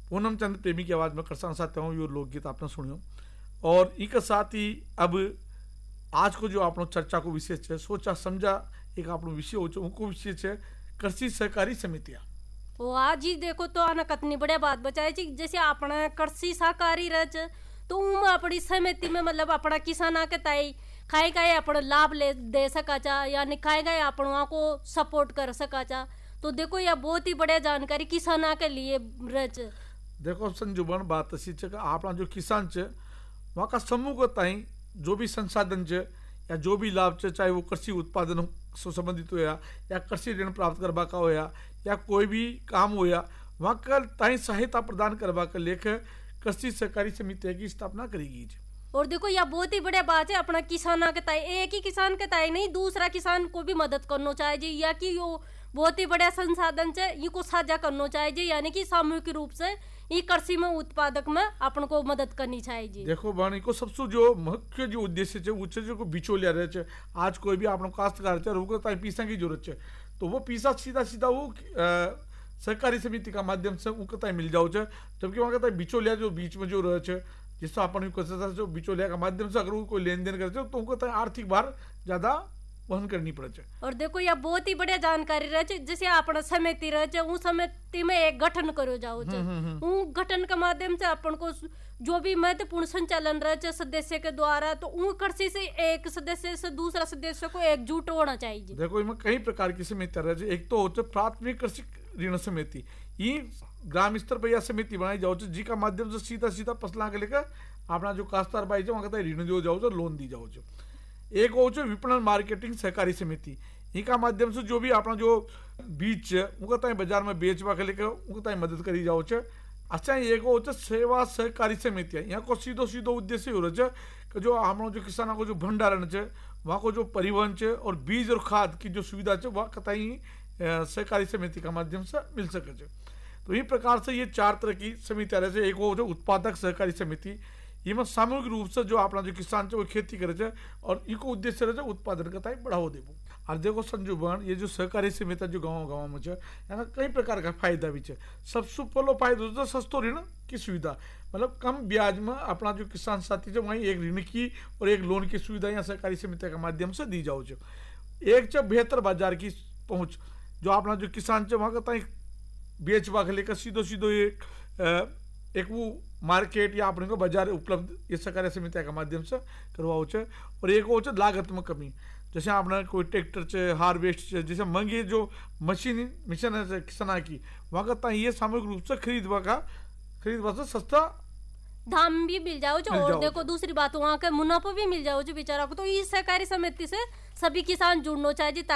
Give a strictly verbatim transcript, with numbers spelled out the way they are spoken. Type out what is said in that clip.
पूनम चंद प्रेमी की आवाज में करना चाहता हूँ। यो लोकगीत आपने सुनियो और एक साथ ही अब आज को जो आप चर्चा को विषय है सोचा समझा एक आप विषय हो उनको विषय है कृषि सहकारी समितियां। वाह जी, देखो तो आना कितनी बढ़िया बात बचाई जी। जैसे अपना कृषि सहकारी रच तो उम अपनी समिति में मतलब अपना किसाना के ताई खाए गए अपन लाभ ले दे सका चा यानी खाए गए अपन को सपोर्ट कर सका चा। तो देखो यह बहुत ही बढ़िया जानकारी किसाना के लिए रच। देखो संजुबन बात ऐसी है कि अपना जो किसान है वहाँ का समूह को ताई जो भी संसाधन है या जो भी लाभ है चाहे वो कृषि उत्पादन से संबंधित होया या कृषि ऋण प्राप्त करवा का होया या कोई भी काम होया वहाँ का ताई सहायता प्रदान करवा कर लेकर कृषि सहकारी समिति की स्थापना करेगी। और देखो यह बहुत ही बढ़िया बात है अपना किसाना के ताई एक ही किसान के ताई नहीं दूसरा किसान को भी मदद करना चाहिए या कि यो बहुत ही बढ़िया संसाधन से इनको साझा करना चाहिए यानी कि सामूहिक रूप से ये कृषि में उत्पादक में अपन को मदद करनी चाहिए। देखो बाणी को सबसे जो मुख्य जो उद्देश्य है वो जो बिचौलिया रहे आज कोई भी आप काश्तकार है उनको पैसा की जरूरत है तो वो पैसा सीधा सीधा वो सहकारी समिति का माध्यम से उनको मिल जाओ जबकि वहाँ का बिचौलिया जो बीच में जो रहे जिससे अपन जो बिचौलिया का माध्यम से अगर कोई लेन देन करे तो उनको आर्थिक भार ज्यादा वहन करनी पड़े। और देखो यह बहुत ही बढ़िया जानकारी रहे जैसे अपना समिति रहे उस समिति में एक गठन करो जाओ उन गठन के माध्यम से अपन को जो भी महत्वपूर्ण संचालन रहे सदस्य के द्वारा तो उन कृषि से एक सदस्य से दूसरा सदस्य को एकजुट होना चाहिए। देखो इसमें कई प्रकार की समिति रहे एक तो होते प्राथमिक कृषि ऋण समिति ये ग्राम स्तर पर यह समिति बनाई जाओ जिसका माध्यम से सीधा सीधा फसला के लेकर अपना जो काश्तकार भाई है वहाँ का ऋण दियो जाओ लोन दी जाओ। एक हो विपणन मार्केटिंग सहकारी समिति इनका माध्यम से जो भी अपना जो बीज है उनका ताई बाजार में बेचवा के लेकर उनको ताई मदद करी जाओ। अच्छा एक हो सेवा सहकारी समितियाँ यहाँ को सीधो सीधो उद्देश्य हो रहा है कि जो हम जो किसानों को जो भंडारण है वहाँ को जो परिवहन है और बीज और खाद की जो सुविधा है वह कतई सहकारी समिति का माध्यम से मिल सके। तो इस प्रकार से ये चार तरह की समितियाँ रहे एक हो जो उत्पादक सहकारी समिति ये सामूहिक रूप से जो अपना जो किसान है वो खेती करे और इनको उद्देश्य रहे उत्पादन का बढ़ावा देवो। और देखो संजू बहन ये जो सहकारी समिति जो गाँव गाँव में है यहाँ कई प्रकार का फायदा भी है। सबसे पहलो फायदा सस्तो ऋण की सुविधा मतलब कम ब्याज में अपना जो किसान साथी है वहीं एक ऋण की और एक लोन की सुविधा यहाँ सहकारी समिति के माध्यम से दी जाओ। एक च बेहतर बाजार की पहुँच जो अपना जो किसान है वहाँ का बेचवा के लेकर सीधो सीधो एक एक वो मार्केट या अपने को बाजार उपलब्ध इस सहकारी समिति के माध्यम से करवाओ छे। और एक हो लागत में कमी जैसे आपने कोई ट्रैक्टर से हार्वेस्ट जैसे महंगी जो मशीन मिशन है किसाना की वहाँ का ये सामूहिक रूप से खरीदवा का खरीदवा से सस्ता दाम भी मिल जाओ जो और देखो दूसरी बात वहाँ का मुनाफा भी मिल जाओ जो बेचारा को। तो इस सहकारी समिति से सभी किसान जुड़ना चाहिए